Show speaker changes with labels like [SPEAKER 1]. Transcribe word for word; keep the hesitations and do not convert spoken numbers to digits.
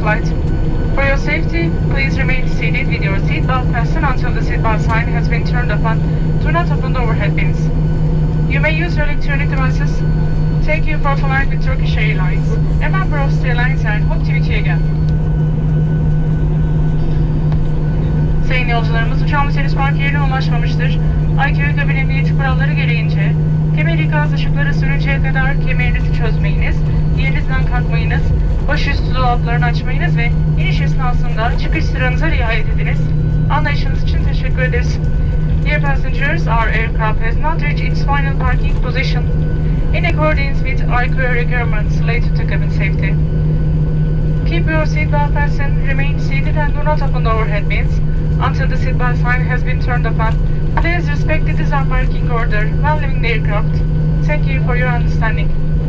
[SPEAKER 1] flight. For your safety, please remain seated with your seatbelt fastened until the seatbelt sign has been turned off and do not open the overhead bins. You may use your electronic devices. Thank you for flying with Turkish Airlines, a member of Star Alliance, and hope to meet you again. Sayın yolcularımız, uçağımız henüz park yerine ulaşmamıştır. I Q kabin emniyeti kuralları gereğince, kemer ikaz ışıkları sönünceye kadar kemerinizi çözmeyiniz, yerinizden kalkmayınız, başüstü dolaplarını açmayınız ve iniş esnasında çıkış sıranıza riayet ediniz. Anlayışınız için teşekkür ederiz. Dear passengers, our aircraft has not reached its final parking position. In accordance with I Q requirements related to cabin safety. Keep your seatbelt fastened, remain seated and do not open the overhead bins until the seatbelt sign has been turned off, and please respect the disembarking order while leaving the aircraft. Thank you for your understanding.